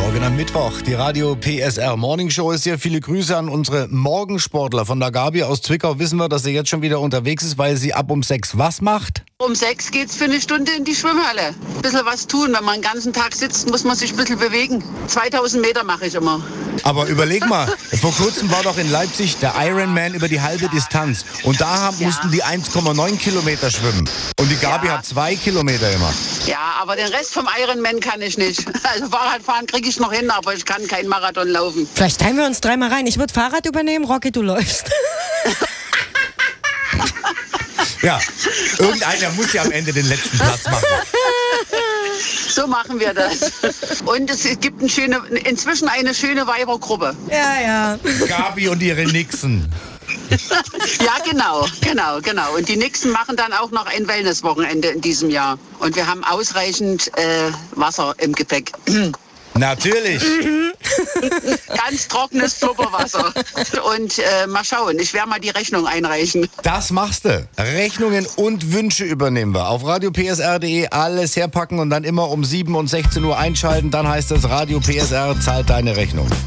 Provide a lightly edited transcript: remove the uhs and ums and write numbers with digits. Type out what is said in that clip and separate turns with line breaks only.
Morgen am Mittwoch. Die Radio PSR Morning Show ist hier. Viele Grüße an unsere Morgensportler. Von der Gabi aus Zwickau wissen wir, dass sie jetzt schon wieder unterwegs ist, weil sie ab um 6 was macht?
Um 6 geht's für eine Stunde in die Schwimmhalle. Ein bisschen was tun. Wenn man den ganzen Tag sitzt, muss man sich ein bisschen bewegen. 2000 Meter mache ich immer.
Aber überleg mal, vor kurzem war doch in Leipzig der Ironman über die halbe Distanz. Und da mussten die 1,9 Kilometer schwimmen. Und die Gabi hat 2 Kilometer gemacht.
Ja, aber den Rest vom Ironman kann ich nicht. Also Fahrradfahren kriege ich noch hin, aber ich kann keinen Marathon laufen.
Vielleicht teilen wir uns 3-mal rein. Ich würde Fahrrad übernehmen, Rocky, du läufst.
Ja, irgendeiner muss ja am Ende den letzten Platz machen.
So machen wir das. Und es gibt inzwischen eine schöne Weibergruppe.
Ja.
Gabi und ihre Nixen.
Ja, genau. Und die Nächsten machen dann auch noch ein Wellnesswochenende in diesem Jahr. Und wir haben ausreichend Wasser im Gepäck.
Natürlich.
Ganz trockenes Blubberwasser. Und mal schauen, ich werde mal die Rechnung einreichen.
Das machst du. Rechnungen und Wünsche übernehmen wir. Auf radiopsr.de alles herpacken und dann immer um 7 und 16 Uhr einschalten. Dann heißt es, Radio PSR zahlt deine Rechnung.